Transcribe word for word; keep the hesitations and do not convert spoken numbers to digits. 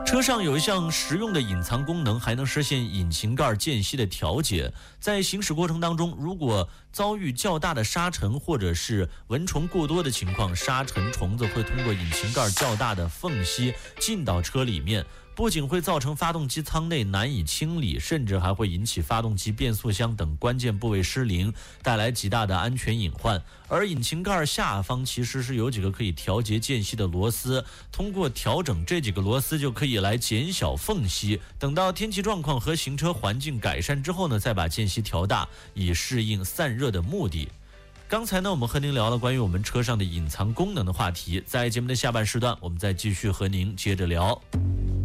车上有一项实用的隐藏功能，还能实现引擎盖间隙的调节。在行驶过程当中，如果遭遇较大的沙尘或者是蚊虫过多的情况，沙尘虫子会通过引擎盖较大的缝隙进到车里面，不仅会造成发动机舱内难以清理，甚至还会引起发动机、变速箱等关键部位失灵，带来极大的安全隐患。而引擎盖下方其实是有几个可以调节间隙的螺丝，通过调整这几个螺丝就可以来减小缝隙。等到天气状况和行车环境改善之后呢，再把间隙调大，以适应散热的目的。刚才呢，我们和您聊了关于我们车上的隐藏功能的话题，在节目的下半时段，我们再继续和您接着聊。